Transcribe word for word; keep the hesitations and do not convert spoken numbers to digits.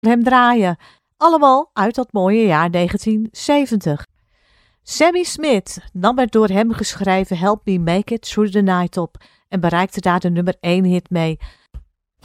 hem draaien. Allemaal uit dat mooie jaar negentien zeventig. Sammy Smith nam het door hem geschreven Help Me Make It Through the Night op en bereikte daar de nummer één hit mee.